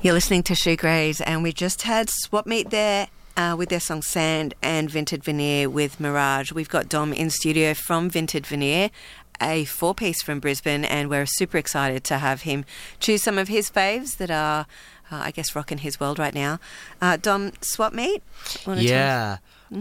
You're listening to Shoegraze, and we just had Swap Meet there with their song Sand and Vintage Veneer with Mirage. We've got Dom in studio from Vintage Veneer, a four-piece from Brisbane, and we're super excited to have him choose some of his faves that are, I guess, rocking his world right now. Dom, Swap Meet? Yeah.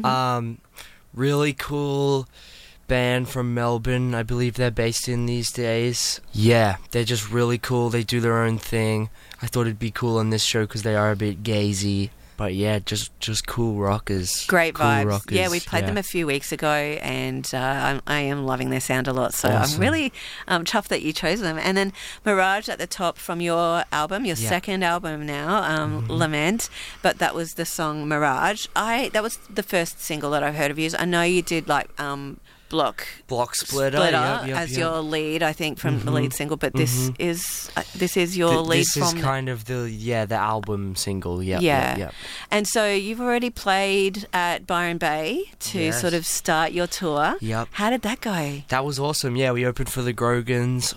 Really cool band from Melbourne. I believe they're based in these days. Yeah, they're just really cool. They do their own thing. I thought it'd be cool on this show because they are a bit gazy. But yeah, just cool rockers. Great cool vibes. Rockers. Yeah, we played them a few weeks ago, and I am loving their sound a lot. So awesome. I'm really chuffed that you chose them. And then Mirage at the top from your album, your second album now, Lament. But that was the song Mirage. That was the first single that I've heard of yours. I know you did like Block Splitter as your lead, I think, from the lead single. But this is your lead. This is kind of the album single. Yeah. And so you've already played at Byron Bay to sort of start your tour. Yep. How did that go? That was awesome. Yeah, we opened for the Grogans.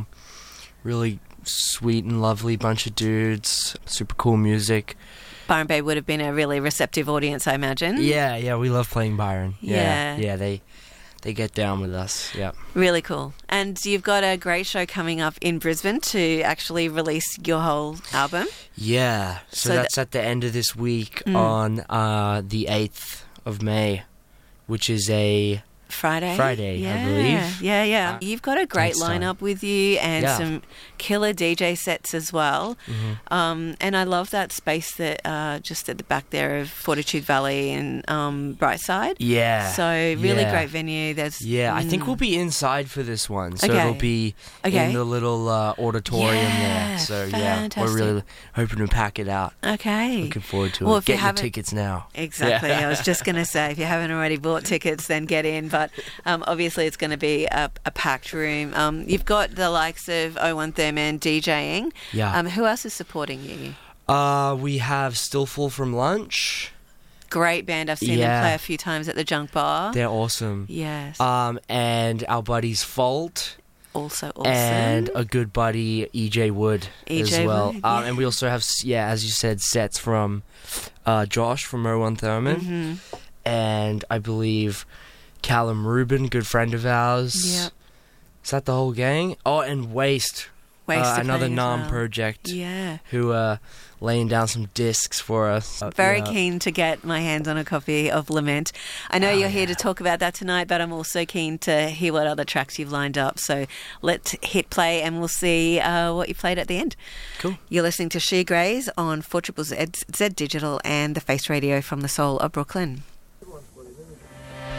Really sweet and lovely bunch of dudes. Super cool music. Byron Bay would have been a really receptive audience, I imagine. Yeah, we love playing Byron. Yeah, they get down with us. Yeah, really cool. And you've got a great show coming up in Brisbane to actually release your whole album. Yeah, so that's at the end of this week on the 8th of May, which is a Friday, I believe. Yeah. You've got a great lineup with you and some killer DJ sets as well. And I love that space that just at the back there of Fortitude Valley and Brightside. Yeah. So really great venue. I think we'll be inside for this one. So it'll be in the little auditorium there. So fantastic. We're really hoping to pack it out. Okay. Looking forward to it. Get your tickets now. Exactly. I was just going to say, if you haven't already bought tickets, then get in. But obviously it's going to be a packed room. You've got the likes of 01 Thurman DJing. Yeah. Who else is supporting you? We have Stillful from Lunch. Great band. I've seen them play a few times at the Junk Bar. They're awesome. Yes. And our buddies Fault. Also awesome. And a good buddy, EJ Wood as well. Wood, and we also have, as you said, sets from Josh from 01 Thurman. And I believe Callum Rubin, good friend of ours. Yep. Is that the whole gang? Oh, and Waste another NARM project. Yeah. Who laying down some discs for us. Very keen to get my hands on a copy of Lament. I know you're here to talk about that tonight, but I'm also keen to hear what other tracks you've lined up. So let's hit play and we'll see what you played at the end. Cool. You're listening to Shoegraze on 4ZZZ Digital and the Face Radio from the soul of Brooklyn.